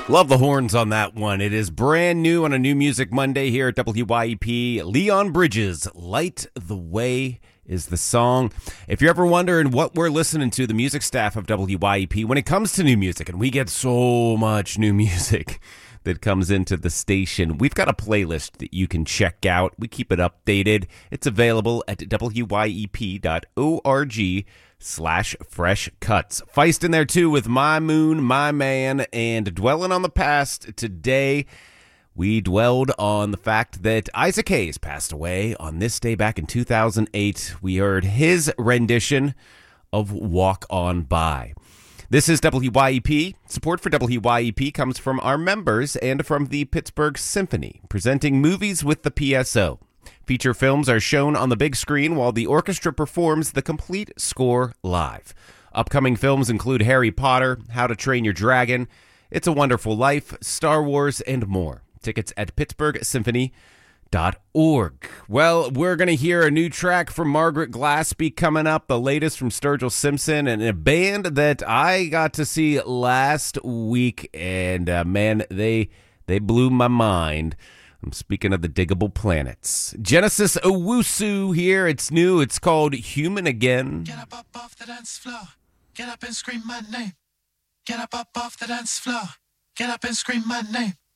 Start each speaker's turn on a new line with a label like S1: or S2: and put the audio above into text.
S1: Love the horns on that one. It is brand new on a New Music Monday here at WYEP. Leon Bridges, Light the Way is the song. If you're ever wondering what we're listening to, the music staff of WYEP, when it comes to new music, and we get so much new music that comes into the station, we've got a playlist that you can check out. We keep it updated. It's available at wyep.org/fresh cuts. Feist in there too with My Moon, My Man, and dwelling on the past. Today, we dwelled on the fact that Isaac Hayes passed away on this day back in 2008. We heard his rendition of Walk On By. This is WYEP. Support for WYEP comes from our members and from the Pittsburgh Symphony, presenting movies with the PSO. Feature films are shown on the big screen while the orchestra performs the complete score live. Upcoming films include Harry Potter, How to Train Your Dragon, It's a Wonderful Life, Star Wars, and more. Tickets at pittsburghsymphony.org. Well, we're going to hear a new track from Margaret Glaspie coming up, the latest from Sturgill Simpson, and a band that I got to see last week, and man, they blew my mind. I'm speaking of the Diggable Planets. Genesis Owusu here. It's new. It's called Human Again.
S2: Get up off the dance floor. Get up and scream my name. Get up off the dance floor. Get up and scream my name.